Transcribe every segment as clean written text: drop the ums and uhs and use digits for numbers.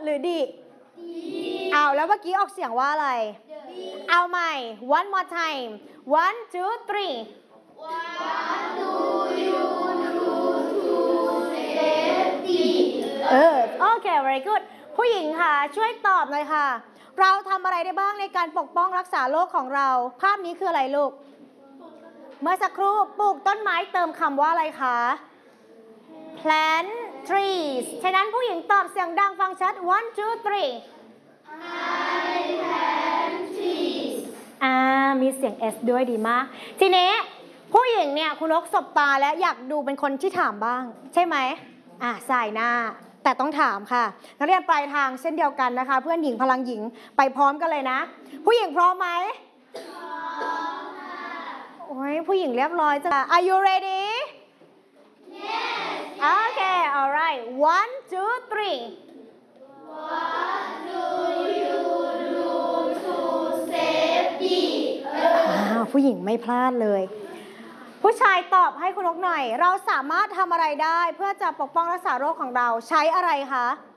รือดิเอาแล้วเมื่อกี้ออกเสียงว่าอะไรเอาใหม่ one more time 1 2 3 What do you do to safety โอเค very good ผู้หญิงค่ะช่วยตอบหน่อยค่ะเราทำอะไรได้บ้างในการปกป้องรักษาโลกของเราภาพนี้คืออะไรลูกเมื่อสักครู่ปลูกต้นไม้เติมคำว่าอะไรคะ plant trees ฉะนั้นผู้หญิงตอบเสียงดังฟังชัด 1 2 3 I plant trees มีเสียง S ด้วยดีมากทีนี้ผู้หญิงเนี่ยคุณนกสบตาแล้วอยากดูเป็นคนที่ถามบ้างใช่ไหมสายหน้าแต่ต้องถามค่ะนักเรียนปลายทางเช่นเดียวกันนะคะเพื่อนหญิงพลังหญิงไปพร้อมกันเลยนะผู้หญิงพร้อมไหมพร้อมค่ะโอ้ยผู้หญิงเรียบร้อยจ้ะ Are you ready Yes Okay alright 1 2 3 What do you do to safety ผู้หญิงไม่พลาดเลยผู้ชายตอบให้คุณนกหน่อยเราสามารถทำอะไรได้เพื่อจะปกป้องรักษาโรคของเราใช้อะไรคะ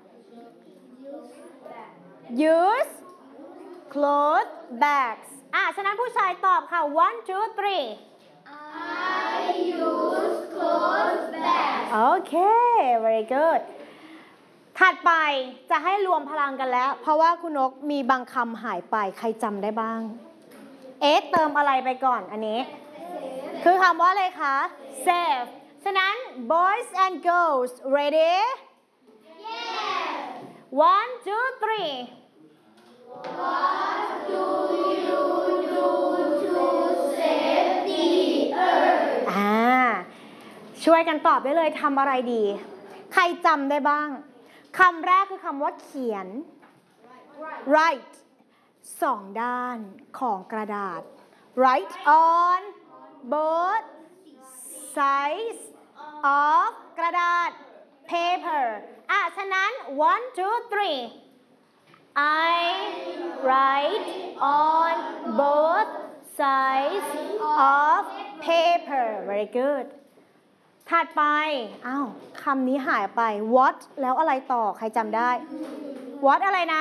use cloth bags ฉะนั้นผู้ชายตอบค่ะ 1 2 3 I use cloth bags โอเค very good ถัดไปจะให้รวมพลังกันแล้วเพราะว่าคุณนกมีบางคำหายไปใครจำได้บ้างเติมอะไรไปก่อนอันนี้คือคำว่าอะไรคะ safe ฉะนั้น boys and girls ready Yes 1 2 3 What do you do to safety earth ช่วยกันตอบได้เลยทำอะไรดี ใครจำได้บ้างคำแรกคือคำว่าเขียน write สองด้านของกระดาษ write on both sides of กระดาษ paper ฉะนั้น 1 2 3 I write on both sides of paper very good ถัดไปคำนี้หายไป what แล้วอะไรต่อใครจำได้ what อะไรนะ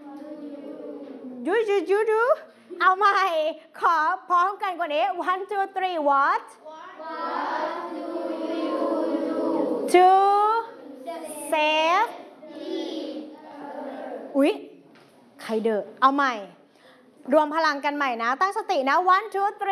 do เอาใหม่ขอพร้อมกันกว่านี้ 1 2 3 what to save อุ๊ยใครเด้อเอาใหม่รวมพลังกันใหม่นะตั้งสตินะ 1 2 3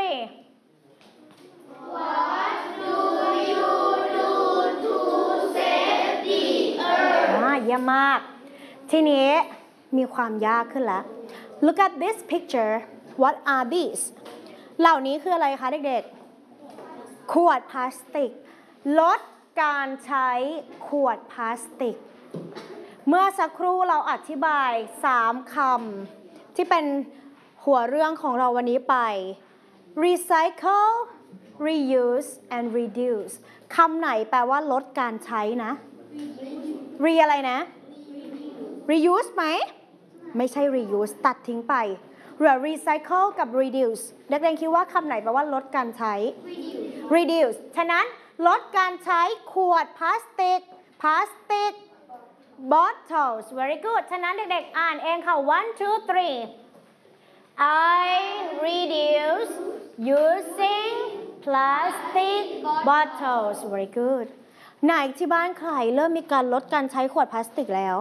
What do you do to safety earth เยี่ยมมากทีนี้มีความยากขึ้นแล้ว Look at this picture What are these เหล่านี้คืออะไรคะเด็กๆขวดพลาสติกลดการใช้ขวดพลาสติกเมื่อสักครู่เราอธิบาย3คำที่เป็นหัวเรื่องของเราวันนี้ไป recycle reuse and reduce คำไหนแปลว่าลดการใช้นะ อะไรนะ reuse ไหมไม่ใช่ reuse ตัดทิ้งไปเหลือ recycle กับ reduce เด็กๆคิดว่าคำไหนแปลว่าลดการใช้ reduce ฉะนั้นลดการใช้ขวดพลาสติก bottles very good ฉะนั้นเด็กๆอ่านเองค่ะ 1 2 3 I reduce using plastic bottles very good ไหนที่บ้านใครเริ่มมีการลดการใช้ขวดพลาสติกแล้ว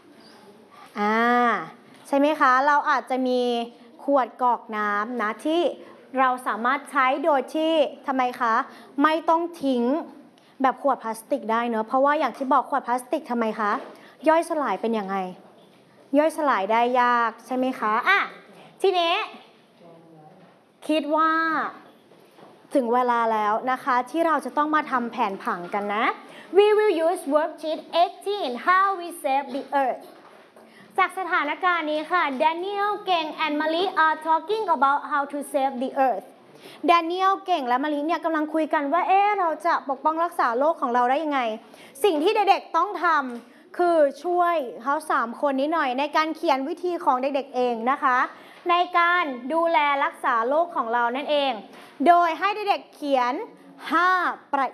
ใช่ไหมคะเราอาจจะมีขวดกรอกน้ำนะที่เราสามารถใช้โดยที่ทำไมคะไม่ต้องทิ้งแบบขวดพลาสติกได้เนอะเพราะว่าอย่างที่บอกขวดพลาสติกทำไมคะย่อยสลายเป็นยังไงย่อยสลายได้ยากใช่ไหมคะทีนี้คิดว่าถึงเวลาแล้วนะคะที่เราจะต้องมาทำแผนผังกันนะ We will use worksheet 18 How we save the earth จากสถานการณ์นี้ค่ะ Daniel เก่ง and Mali are talking about how to save the earth Daniel เก่งและมะลิเนี่ยกำลังคุยกันว่าเราจะปกป้องรักษาโลกของเราได้ยังไงสิ่งที่เด็กๆต้องทำคือช่วยเขา3คนนี้หน่อยในการเขียนวิธีของเด็กๆเองนะคะในการดูแลรักษาโลกของเรานั่นเองโดยให้เด็กๆเขียน5ประ